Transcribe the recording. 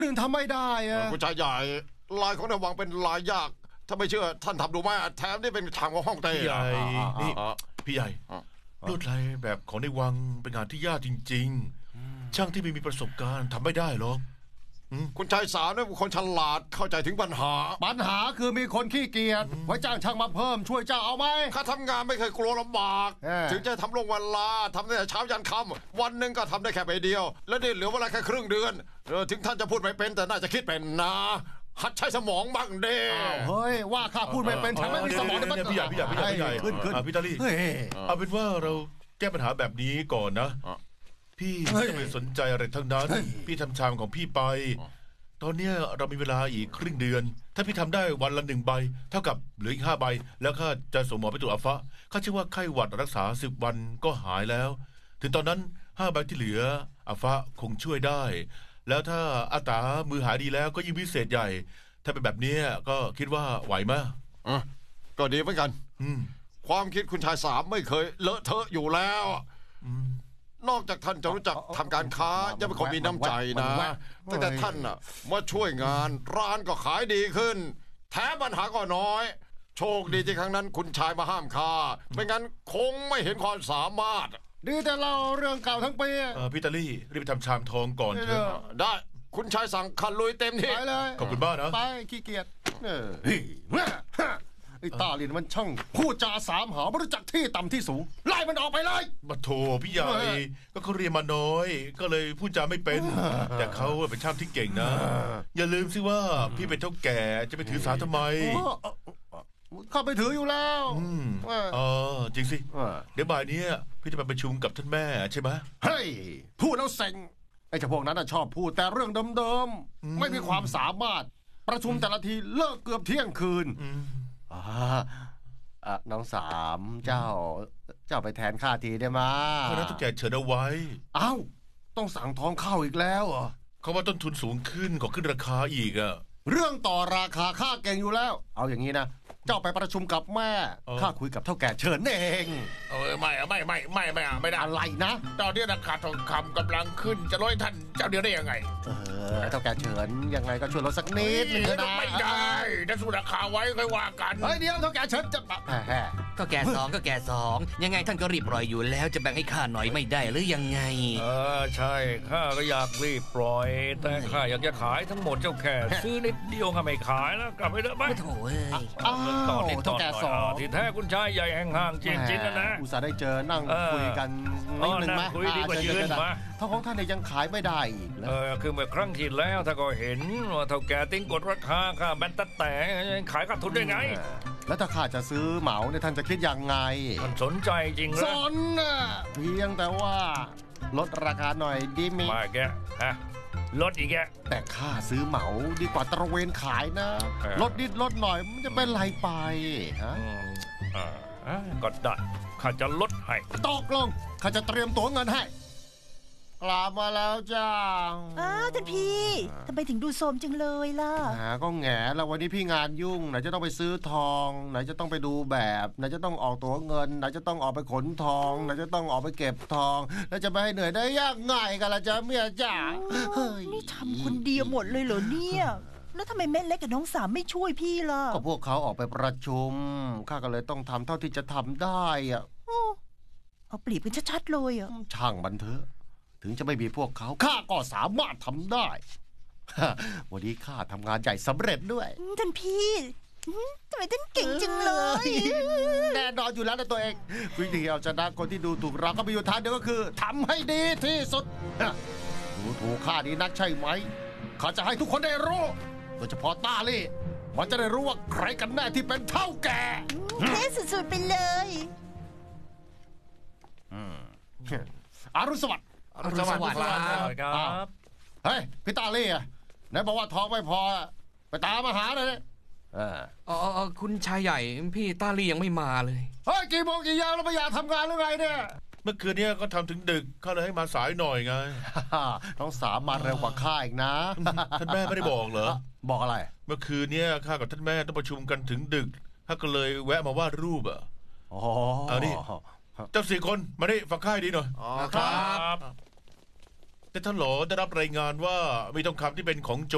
เรื่องทำไม่ได้อะคุณชายใหญ่ลายของนายวังเป็นลายยากถ้าไม่เชื่อท่านทำดูไหมแถมนี่เป็นทางของฮ่องเต้พี่ใหญ่นี่พี่ใหญ่ลวดลายแบบของในวังเป็นงานที่ยากจริงๆช่างที่ไม่มีประสบการณ์ทำไม่ได้หรอกคุณชายสาวนี่เป็นคนฉลาดเข้าใจถึงปัญหาคือมีคนขี้เกียจไว้จ้างช่างมาเพิ่มช่วยเจ้าเอาไหมข้าทำงานไม่เคยกลัวลำบากถึงจะทำลงวันลาทำตั้งแต่เช้ายันค่ำวันหนึ่งก็ทำได้แค่ใบเดียวแล้วนี่เหลือเวลาแค่ครึ่งเดือนถึงท่านจะพูดไม่เป็นแต่น่าจะคิดเป็นนะหัดใช้สมองบ้างเด้เฮ้ยว่าข้าพูดไม่เป็นฉันไม่มีสมองเนี่ยพี่ใหญ่ขึ้นพี่ตาลี่เอาเป็นว่าเราแก้ปัญหาแบบนี้ก่อนนะพี่ไม่ต้องไปสนใจอะไรทั้งนั้นพี่ทำชามของพี่ไปตอนนี้เรามีเวลาอีกครึ่งเดือนถ้าพี่ทำได้วันละ1 ใบเท่ากับเหลืออีก5 ใบแล้วข้าจะส่งหมอไปตรวจอัลฟาข้าเชื่อว่าไข้หวัดรักษา10 วันก็หายแล้วถึงตอนนั้น5 ใบที่เหลืออัลฟาคงช่วยได้แล้วถ้าอาตามือหายดีแล้วก็ยิ่งพิเศษใหญ่ถ้าเป็นแบบนี้ก็คิดว่าไหวไหมก็ดีเหมือนกันความคิดคุณชายสามไม่เคยเลอะเทอะอยู่แล้วนอกจากท่านจะรู้จักทำการค้ายังเป็นคนมีน้ำใจนะตั้งแต่ท่านมาช่วยงานร้านก็ขายดีขึ้นแถมปัญหาก็น้อยโชคดีที่ครั้งนั้นคุณชายมาห้ามข้าไม่งั้นคงไม่เห็นความสามารถดีแต่เล่าเรื่องเก่าทั้งปีพี่ตาลี่รีบไปทำชามทองก่อนเถอะได้คุณชายสั่งคันลุยเต็มที่ไปเลยขอบคุณมากนะไปขี้เกียจไอ้ตาลินมันช่างพูดจาสามหาไม่รู้จักที่ต่ำที่สูงไล่มันออกไปเลยมาโถพี่ใหญ่ก็เขาเรียนมาน้อยก็เลยพูดจาไม่เป็นแต่เขาเป็นช่างที่เก่งนะอย่าลืมสิว่าพี่เป็นเท่าแก่จะไปถือสาทำไมข้าไปถืออยู่แล้วจริงสิเดี๋ยวบ่ายนี้พี่จะไปประชุมกับท่านแม่ใช่ไหมเฮ้ยพูดแล้วเซ็งไอ้เจ้าพวกนั้นชอบพูดแต่เรื่องเดิมๆไม่มีความสามารถประชุมแต่ละทีเลิกเกือบเที่ยงคืนน้องสามเจ้าไปแทนข้าทีได้ไหมข้านั้นทุกแก่เชิญเอาไว้ต้องสั่งทองเข้าอีกแล้วเขาว่าต้นทุนสูงขึ้นขอขึ้นราคาอีกเรื่องต่อราคาข้าเก่งอยู่แล้วเอาอย่างนี้นะเจ้าไปประชุมกับแม่ข้าคุยกับเท่าแก่เฉินเองไม่ได้อะไรนะตอนนี้ราคาทองคำกำลังขึ้นจะลดท่านเจ้าเดียวได้ยังไงเท่าแก่เฉินยังไงก็ช่วยลดสักนิดนึงนะไม่ได้ถ้าสู้ราคาไว้ค่อยว่ากันเดี๋ยวเท่าแก่เฉินจะก็แก่สองยังไงท่านก็รีบปล่อยอยู่แล้วจะแบ่งให้ข้าหน่อยไม่ได้หรือยังไงใช่ข้าก็อยากรีบปล่อยแต่ข้าอยากจะขายทั้งหมดเจ้าแค่ซื้อนิดเดียวข้าไม่ขายแล้วกลับไปเถอะไหมโถ่ต่อที่แท้คุณชายใหญ่แห่งห้างจีนนะอุตส่าห์ได้เจอนั่งคุยกันนิดนึงไหมคุยดีกว่ายืนมาถ้าของท่านยังขายไม่ได้อีกคือเมื่อครั้งที่แล้วถ้าก็เห็นว่าเท่าแก่ติ้งกดราคาข้าแบนตัดแต่ขายขาดทุนได้ไงแล้วถ้าข้าจะซื้อเหมาเนี่ยท่านจะคิดยังไงมันสนใจจริงเหรอสนเพียงแต่ว่าลดราคาหน่อยดีมั้ยมาแกลดอีกแกแต่ข้าซื้อเหมาดีกว่าตระเวนขายนะลดนิดลดหน่อยมันจะเป็นไรไปฮะก็ได้ข้าจะลดให้ตกลงข้าจะเตรียมตั๋วเงินให้กลับมาแล้วจ้าท่านพี่ทำไมถึงดูโทรมจังเลยล่ะก็แง่แล้ววันนี้พี่งานยุ่งไหนจะต้องไปซื้อทองไหนจะต้องไปดูแบบไหนจะต้องออกตั๋วเงินไหนจะต้องออกไปขนทองไหนจะต้องออกไปเก็บทองแล้วจะไปให้เหนื่อยได้ยากง่ายกันละจ้าเมียจ๋านี่ทำคนเดียวหมดเลยเหรอเนี่ยแล้วทำไมแม่เล็กกับน้องสามไม่ช่วยพี่ล่ะก็พวกเขาออกไปประชุมข้าก็เลยต้องทำเท่าที่จะทำได้เอาเปรียบกันชัดๆเลยช่างมันเถอะถึงจะไม่มีพวกเขาข้าก็สามารถทำได้วันนี้ข้าทำงานใหญ่สำเร็จด้วยท่านพี่ทำไมท่านเก่งจังเลยแน่นอนอยู่แล้วนะตัวเองวิธีเอาชนะคนที่ดูถูกเราก็มีอยู่ทางเดียวก็คือทำให้ดีที่สุดดูถูกข้าดีนักใช่ไหมข้าจะให้ทุกคนได้รู้โดยเฉพาะต้าลี่มันจะได้รู้ว่าใครกันแน่ที่เป็นเท่าแก่เท่สุดๆไปเลยอรุณสวัสดิ์สวัสดีครับเฮ้ยพี่ตาลี่ไหนบอกว่าท้องไม่พอไปตามมาหาเลยคุณชายใหญ่พี่ตาลี่ยังไม่มาเลยเฮ้ยกี่โมงกี่ยามแล้วไม่อยากทำงานหรือไงเนี่ยเมื่อคืนนี้ก็ทำถึงดึกเขาเลยให้มาสายหน่อยไงน้องสามมาเร็วกว่าข้าอีกนะท่านแม่ไม่ได้บอกเหรอบอกอะไรเมื่อคืนนี้ข้ากับท่านแม่ต้องประชุมกันถึงดึกข้าก็เลยแวะมาวาดรูปเอาดิเจ้า4 คนมาดิฟังข้าดีหน่อยครับแต่ท่านหลอได้รับรายงานว่ามีทองคำที่เป็นของโจ